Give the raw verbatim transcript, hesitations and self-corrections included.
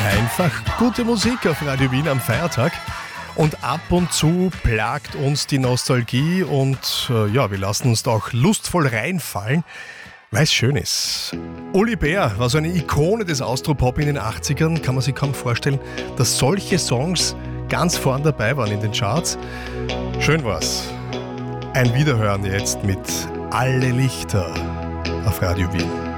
Einfach gute Musik auf Radio Wien am Feiertag. Und ab und zu plagt uns die Nostalgie und äh, ja, wir lassen uns da auch lustvoll reinfallen, weil es schön ist. Uli Bär war so eine Ikone des Austropop in den achtzigern, kann man sich kaum vorstellen, dass solche Songs ganz vorn dabei waren in den Charts. Schön war's. Ein Wiederhören jetzt mit Alle Lichter auf Radio Wien.